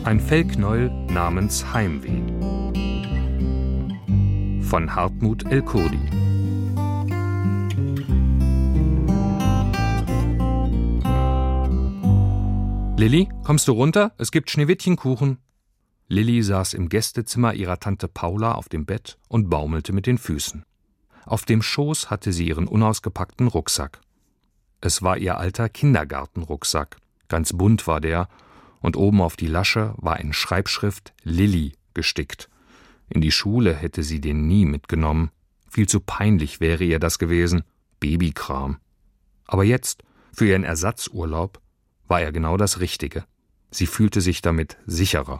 Ein Fellknäuel namens Heimweh von Hartmut El-Kurdi. Lilli, kommst du runter? Es gibt Schneewittchenkuchen. Lilli saß im Gästezimmer ihrer Tante Paula auf dem Bett und baumelte mit den Füßen. Auf dem Schoß hatte sie ihren unausgepackten Rucksack. Es war ihr alter Kindergartenrucksack. Ganz bunt war der, und oben auf die Lasche war in Schreibschrift Lilli gestickt. In die Schule hätte sie den nie mitgenommen. Viel zu peinlich wäre ihr das gewesen. Babykram. Aber jetzt, für ihren Ersatzurlaub, war er genau das Richtige. Sie fühlte sich damit sicherer.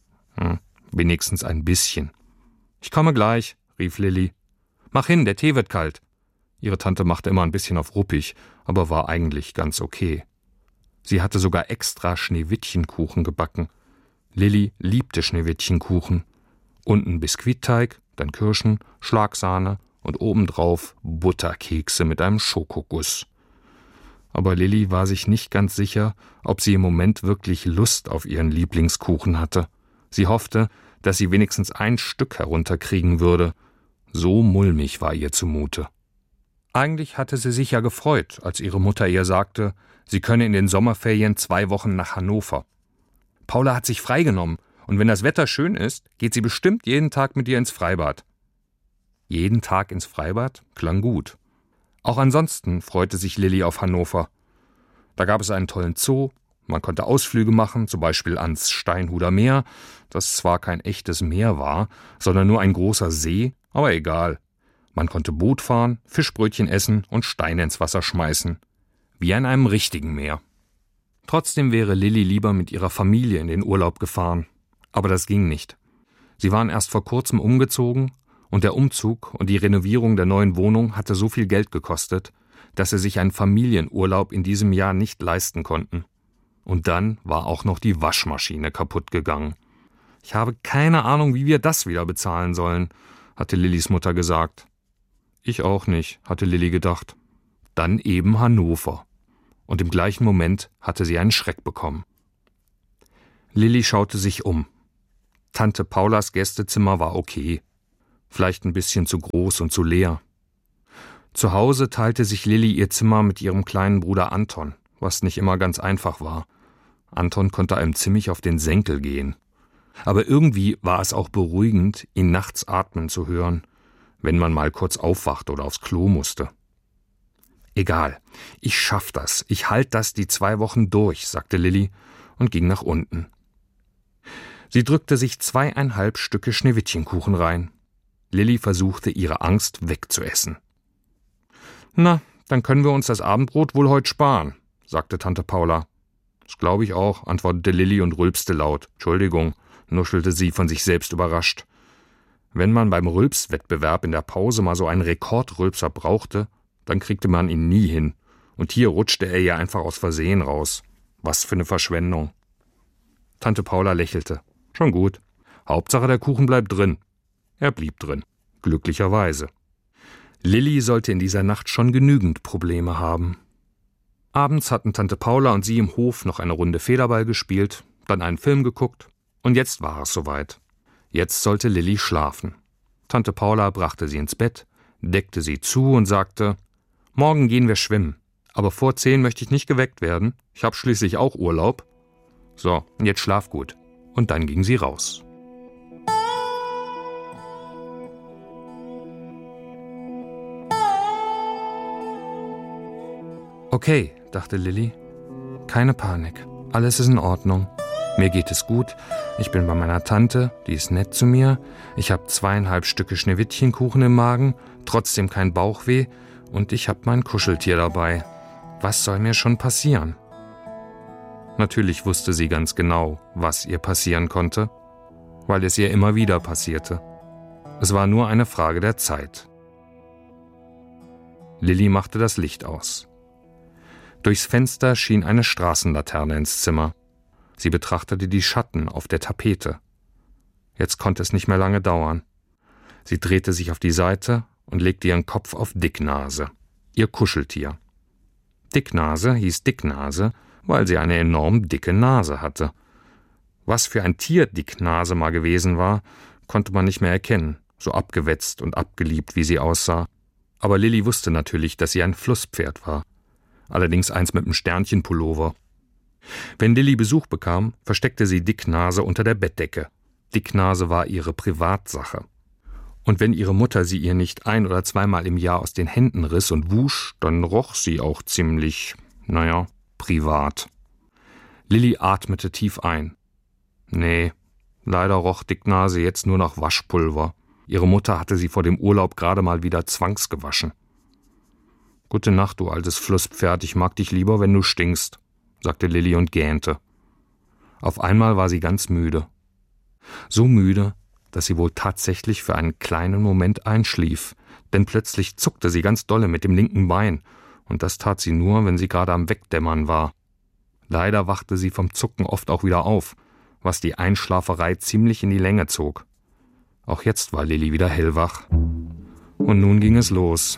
Wenigstens ein bisschen. »Ich komme gleich«, rief Lilli. »Mach hin, der Tee wird kalt.« Ihre Tante machte immer ein bisschen auf ruppig, aber war eigentlich ganz okay. Sie hatte sogar extra Schneewittchenkuchen gebacken. Lilli liebte Schneewittchenkuchen. Unten Biskuitteig, dann Kirschen, Schlagsahne und obendrauf Butterkekse mit einem Schokoguss. Aber Lilli war sich nicht ganz sicher, ob sie im Moment wirklich Lust auf ihren Lieblingskuchen hatte. Sie hoffte, dass sie wenigstens ein Stück herunterkriegen würde. So mulmig war ihr zumute. Eigentlich hatte sie sich ja gefreut, als ihre Mutter ihr sagte, sie könne in den Sommerferien 2 Wochen nach Hannover. Paula hat sich freigenommen, und wenn das Wetter schön ist, geht sie bestimmt jeden Tag mit ihr ins Freibad. Jeden Tag ins Freibad klang gut. Auch ansonsten freute sich Lilli auf Hannover. Da gab es einen tollen Zoo, man konnte Ausflüge machen, zum Beispiel ans Steinhuder Meer, das zwar kein echtes Meer war, sondern nur ein großer See, aber egal. Man konnte Boot fahren, Fischbrötchen essen und Steine ins Wasser schmeißen. Wie an einem richtigen Meer. Trotzdem wäre Lilli lieber mit ihrer Familie in den Urlaub gefahren. Aber das ging nicht. Sie waren erst vor kurzem umgezogen, und der Umzug und die Renovierung der neuen Wohnung hatte so viel Geld gekostet, dass sie sich einen Familienurlaub in diesem Jahr nicht leisten konnten. Und dann war auch noch die Waschmaschine kaputt gegangen. »Ich habe keine Ahnung, wie wir das wieder bezahlen sollen«, hatte Lillis Mutter gesagt. »Ich auch nicht«, hatte Lilli gedacht. Dann eben Hannover. Und im gleichen Moment hatte sie einen Schreck bekommen. Lilli schaute sich um. Tante Paulas Gästezimmer war okay. Vielleicht ein bisschen zu groß und zu leer. Zu Hause teilte sich Lilli ihr Zimmer mit ihrem kleinen Bruder Anton, was nicht immer ganz einfach war. Anton konnte einem ziemlich auf den Senkel gehen. Aber irgendwie war es auch beruhigend, ihn nachts atmen zu hören, wenn man mal kurz aufwacht oder aufs Klo musste. »Egal, ich schaff das, ich halt das die 2 Wochen durch«, sagte Lilli und ging nach unten. Sie drückte sich 2,5 Stücke Schneewittchenkuchen rein. Lilli versuchte, ihre Angst wegzuessen. »Na, dann können wir uns das Abendbrot wohl heute sparen«, sagte Tante Paula. »Das glaube ich auch«, antwortete Lilli und rülpste laut. »Entschuldigung«, nuschelte sie von sich selbst überrascht. Wenn man beim Rülpswettbewerb in der Pause mal so einen Rekordrülpser brauchte, dann kriegte man ihn nie hin. Und hier rutschte er ja einfach aus Versehen raus. Was für eine Verschwendung. Tante Paula lächelte. »Schon gut. Hauptsache, der Kuchen bleibt drin.« Er blieb drin. Glücklicherweise. Lilli sollte in dieser Nacht schon genügend Probleme haben. Abends hatten Tante Paula und sie im Hof noch eine Runde Federball gespielt, dann einen Film geguckt, und jetzt war es soweit. Jetzt sollte Lilli schlafen. Tante Paula brachte sie ins Bett, deckte sie zu und sagte, »Morgen gehen wir schwimmen, aber vor 10 möchte ich nicht geweckt werden. Ich habe schließlich auch Urlaub. So, und jetzt schlaf gut.« Und dann ging sie raus. Okay, dachte Lilli. Keine Panik. Alles ist in Ordnung. Mir geht es gut. Ich bin bei meiner Tante, die ist nett zu mir. Ich habe 2,5 Stücke Schneewittchenkuchen im Magen, trotzdem kein Bauchweh und ich habe mein Kuscheltier dabei. Was soll mir schon passieren? Natürlich wusste sie ganz genau, was ihr passieren konnte, weil es ihr immer wieder passierte. Es war nur eine Frage der Zeit. Lilli machte das Licht aus. Durchs Fenster schien eine Straßenlaterne ins Zimmer. Sie betrachtete die Schatten auf der Tapete. Jetzt konnte es nicht mehr lange dauern. Sie drehte sich auf die Seite und legte ihren Kopf auf Dicknase, ihr Kuscheltier. Dicknase hieß Dicknase, weil sie eine enorm dicke Nase hatte. Was für ein Tier Dicknase mal gewesen war, konnte man nicht mehr erkennen, so abgewetzt und abgeliebt, wie sie aussah. Aber Lilli wusste natürlich, dass sie ein Flusspferd war. Allerdings eins mit einem Sternchenpullover. Wenn Lilli Besuch bekam, versteckte sie Dicknase unter der Bettdecke. Dicknase war ihre Privatsache. Und wenn ihre Mutter sie ihr nicht 1- oder 2-mal im Jahr aus den Händen riss und wusch, dann roch sie auch ziemlich, privat. Lilli atmete tief ein. Nee, leider roch Dicknase jetzt nur nach Waschpulver. Ihre Mutter hatte sie vor dem Urlaub gerade mal wieder zwangsgewaschen. »Gute Nacht, du altes Flusspferd, ich mag dich lieber, wenn du stinkst«, sagte Lilli und gähnte. Auf einmal war sie ganz müde. So müde, dass sie wohl tatsächlich für einen kleinen Moment einschlief, denn plötzlich zuckte sie ganz dolle mit dem linken Bein, und das tat sie nur, wenn sie gerade am Wegdämmern war. Leider wachte sie vom Zucken oft auch wieder auf, was die Einschlaferei ziemlich in die Länge zog. Auch jetzt war Lilli wieder hellwach. Und nun ging es los.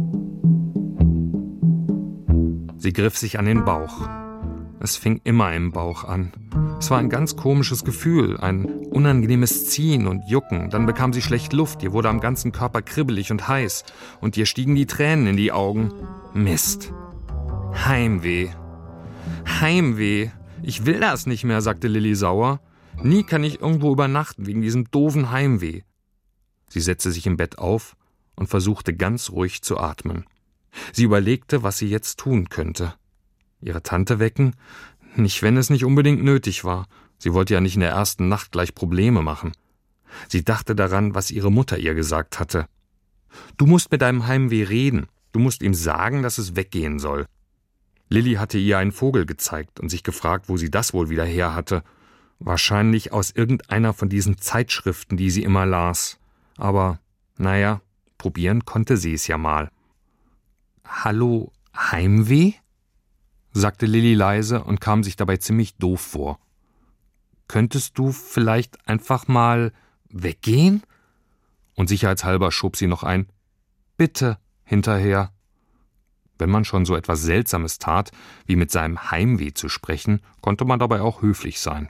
Sie griff sich an den Bauch. Es fing immer im Bauch an. Es war ein ganz komisches Gefühl, ein unangenehmes Ziehen und Jucken. Dann bekam sie schlecht Luft, ihr wurde am ganzen Körper kribbelig und heiß und ihr stiegen die Tränen in die Augen. Mist. Heimweh. Heimweh. Ich will das nicht mehr, sagte Lilli sauer. Nie kann ich irgendwo übernachten wegen diesem doofen Heimweh. Sie setzte sich im Bett auf und versuchte ganz ruhig zu atmen. Sie überlegte, was sie jetzt tun könnte. Ihre Tante wecken? Nicht, wenn es nicht unbedingt nötig war. Sie wollte ja nicht in der ersten Nacht gleich Probleme machen. Sie dachte daran, was ihre Mutter ihr gesagt hatte. »Du musst mit deinem Heimweh reden. Du musst ihm sagen, dass es weggehen soll.« Lilli hatte ihr einen Vogel gezeigt und sich gefragt, wo sie das wohl wieder her hatte. Wahrscheinlich aus irgendeiner von diesen Zeitschriften, die sie immer las. Aber, probieren konnte sie es ja mal. »Hallo, Heimweh?« sagte Lilli leise und kam sich dabei ziemlich doof vor. »Könntest du vielleicht einfach mal weggehen?« Und sicherheitshalber schob sie noch ein »Bitte« hinterher. Wenn man schon so etwas Seltsames tat, wie mit seinem Heimweh zu sprechen, konnte man dabei auch höflich sein.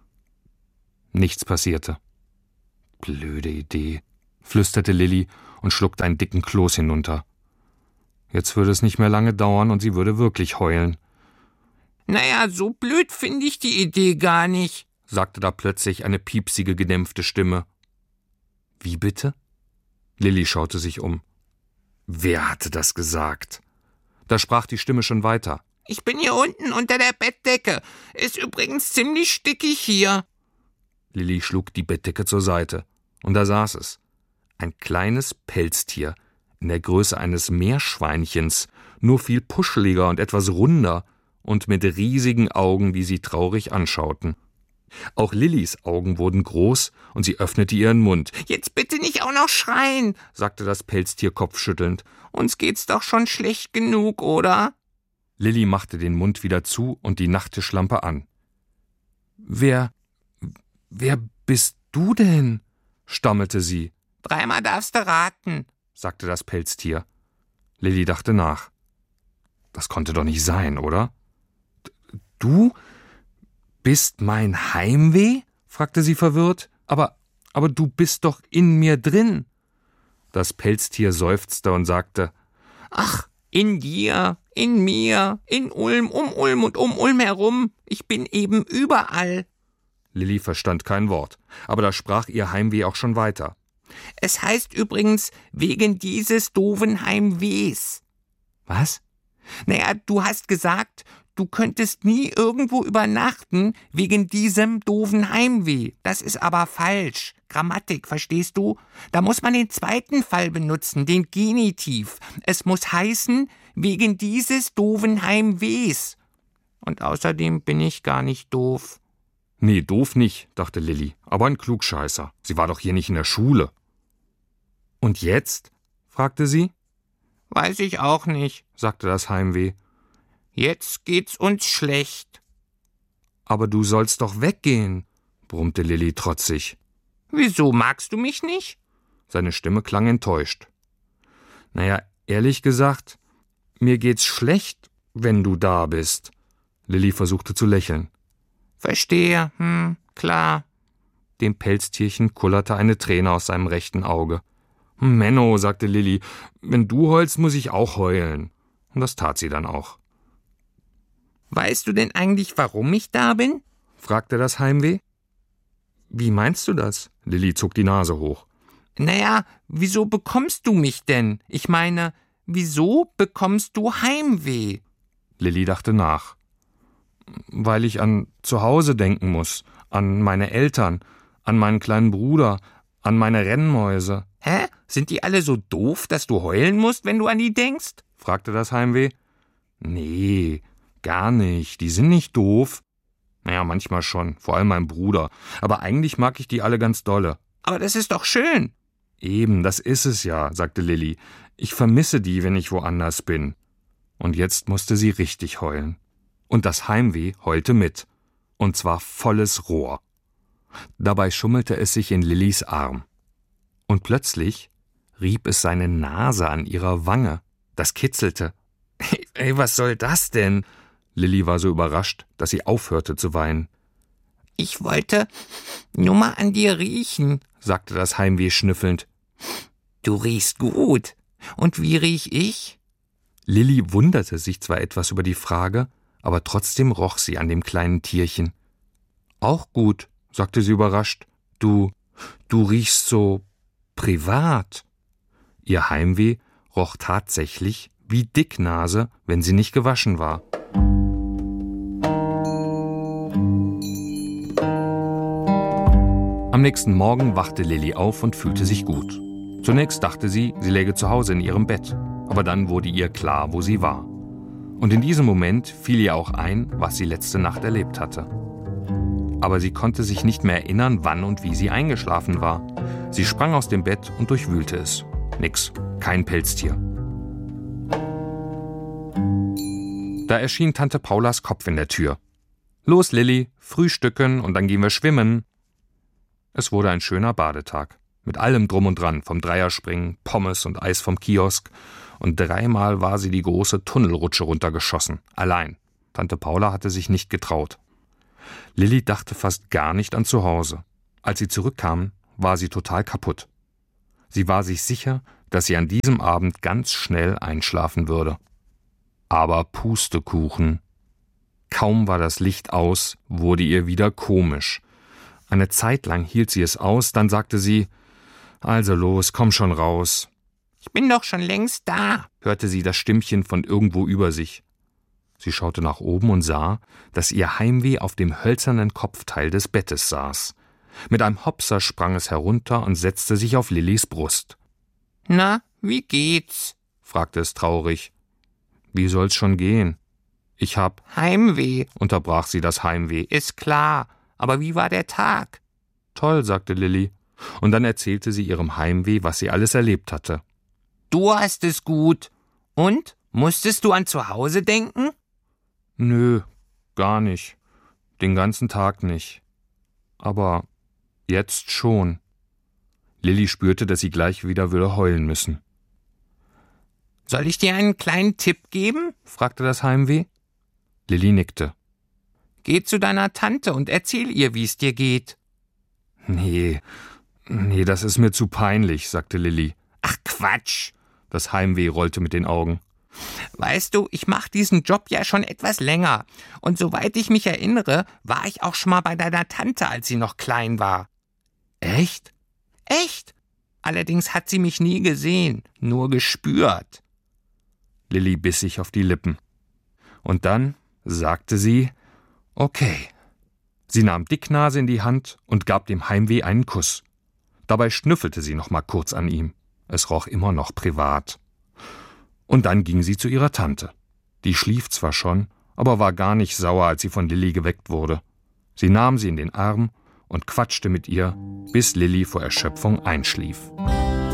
Nichts passierte. »Blöde Idee«, flüsterte Lilli und schluckte einen dicken Kloß hinunter. Jetzt würde es nicht mehr lange dauern und sie würde wirklich heulen. So blöd finde ich die Idee gar nicht«, sagte da plötzlich eine piepsige, gedämpfte Stimme. »Wie bitte?« Lilli schaute sich um. Wer hatte das gesagt? Da sprach die Stimme schon weiter. »Ich bin hier unten unter der Bettdecke. Ist übrigens ziemlich stickig hier.« Lilli schlug die Bettdecke zur Seite. Und da saß es. Ein kleines Pelztier, in der Größe eines Meerschweinchens, nur viel puscheliger und etwas runder und mit riesigen Augen, die sie traurig anschauten. Auch Lillis Augen wurden groß und sie öffnete ihren Mund. »Jetzt bitte nicht auch noch schreien«, sagte das Pelztier kopfschüttelnd. »Uns geht's doch schon schlecht genug, oder?« Lilli machte den Mund wieder zu und die Nachttischlampe an. »Wer bist du denn?« stammelte sie. »3-mal darfst du raten«, sagte das Pelztier. Lilli dachte nach. Das konnte doch nicht sein, oder? »Du bist mein Heimweh?« fragte sie verwirrt. Aber du bist doch in mir drin.« Das Pelztier seufzte und sagte, »Ach, in dir, in mir, in Ulm, um Ulm und um Ulm herum. Ich bin eben überall.« Lilli verstand kein Wort, aber da sprach ihr Heimweh auch schon weiter. »Es heißt übrigens wegen dieses doofen Heimwehs.« »Was?« Du hast gesagt, du könntest nie irgendwo übernachten wegen diesem doofen Heimweh. Das ist aber falsch. Grammatik, verstehst du? Da muss man den zweiten Fall benutzen, den Genitiv. Es muss heißen, wegen dieses doofen Heimwehs. Und außerdem bin ich gar nicht doof.« »Nee, doof nicht«, dachte Lilli, »aber ein Klugscheißer. Sie war doch hier nicht in der Schule.« »Und jetzt?« fragte sie. »Weiß ich auch nicht«, sagte das Heimweh. »Jetzt geht's uns schlecht.« »Aber du sollst doch weggehen«, brummte Lilli trotzig. »Wieso, magst du mich nicht?« Seine Stimme klang enttäuscht. Ehrlich gesagt, mir geht's schlecht, wenn du da bist.« Lilli versuchte zu lächeln. »Verstehe, klar. Dem Pelztierchen kullerte eine Träne aus seinem rechten Auge. »Menno«, sagte Lilli, »wenn du heulst, muss ich auch heulen.« Und das tat sie dann auch. »Weißt du denn eigentlich, warum ich da bin?« fragte das Heimweh. »Wie meinst du das?« Lilli zog die Nase hoch. »Naja, wieso bekommst du mich denn? Ich meine, wieso bekommst du Heimweh?« Lilli dachte nach. »Weil ich an zu Hause denken muss, an meine Eltern, an meinen kleinen Bruder, an meine Rennmäuse.« »Hä? Sind die alle so doof, dass du heulen musst, wenn du an die denkst?« fragte das Heimweh. »Nee, gar nicht. Die sind nicht doof. Naja, manchmal schon, vor allem mein Bruder. Aber eigentlich mag ich die alle ganz dolle.« »Aber das ist doch schön.« »Eben, das ist es ja«, sagte Lilli. »Ich vermisse die, wenn ich woanders bin.« Und jetzt musste sie richtig heulen. Und das Heimweh heulte mit. Und zwar volles Rohr. Dabei schummelte es sich in Lillis Arm. Und plötzlich rieb es seine Nase an ihrer Wange. Das kitzelte. »Ey, was soll das denn?« Lilli war so überrascht, dass sie aufhörte zu weinen. »Ich wollte nur mal an dir riechen«, sagte das Heimweh schnüffelnd. »Du riechst gut. Und wie riech ich?« Lilli wunderte sich zwar etwas über die Frage, aber trotzdem roch sie an dem kleinen Tierchen. »Auch gut«, sagte sie überrascht. Du riechst so privat.« Ihr Heimweh roch tatsächlich wie Dicknase, wenn sie nicht gewaschen war. Am nächsten Morgen wachte Lilli auf und fühlte sich gut. Zunächst dachte sie, sie läge zu Hause in ihrem Bett, aber dann wurde ihr klar, wo sie war. Und in diesem Moment fiel ihr auch ein, was sie letzte Nacht erlebt hatte. Aber sie konnte sich nicht mehr erinnern, wann und wie sie eingeschlafen war. Sie sprang aus dem Bett und durchwühlte es. Nix, kein Pelztier. Da erschien Tante Paulas Kopf in der Tür. »Los, Lilli, frühstücken und dann gehen wir schwimmen.« Es wurde ein schöner Badetag. Mit allem Drum und Dran, vom Dreierspringen, Pommes und Eis vom Kiosk. Und 3-mal war sie die große Tunnelrutsche runtergeschossen. Allein. Tante Paula hatte sich nicht getraut. Lilli dachte fast gar nicht an zu Hause. Als sie zurückkamen, war sie total kaputt. Sie war sich sicher, dass sie an diesem Abend ganz schnell einschlafen würde. Aber Pustekuchen. Kaum war das Licht aus, wurde ihr wieder komisch. Eine Zeit lang hielt sie es aus, dann sagte sie, »Also los, komm schon raus.« »Ich bin doch schon längst da«, hörte sie das Stimmchen von irgendwo über sich. Sie schaute nach oben und sah, dass ihr Heimweh auf dem hölzernen Kopfteil des Bettes saß. Mit einem Hopser sprang es herunter und setzte sich auf Lillis Brust. »Na, wie geht's?« fragte es traurig. »Wie soll's schon gehen?« »Ich hab Heimweh«, unterbrach sie das Heimweh. »Ist klar, aber wie war der Tag?« »Toll«, sagte Lilli, und dann erzählte sie ihrem Heimweh, was sie alles erlebt hatte. »Du hast es gut. Und? Musstest du an zu Hause denken?« »Nö, gar nicht. Den ganzen Tag nicht. Aber jetzt schon.« Lilli spürte, dass sie gleich wieder würde heulen müssen. »Soll ich dir einen kleinen Tipp geben?« fragte das Heimweh. Lilli nickte. »Geh zu deiner Tante und erzähl ihr, wie es dir geht.« Nee, das ist mir zu peinlich«, sagte Lilli. »Ach Quatsch!« Das Heimweh rollte mit den Augen. »Weißt du, ich mache diesen Job ja schon etwas länger. Und soweit ich mich erinnere, war ich auch schon mal bei deiner Tante, als sie noch klein war.« »Echt?« »Echt. Allerdings hat sie mich nie gesehen, nur gespürt.« Lilli biss sich auf die Lippen. Und dann sagte sie, »Okay.« Sie nahm Dicknase in die Hand und gab dem Heimweh einen Kuss. Dabei schnüffelte sie noch mal kurz an ihm. Es roch immer noch privat. Und dann ging sie zu ihrer Tante. Die schlief zwar schon, aber war gar nicht sauer, als sie von Lilli geweckt wurde. Sie nahm sie in den Arm und quatschte mit ihr, bis Lilli vor Erschöpfung einschlief.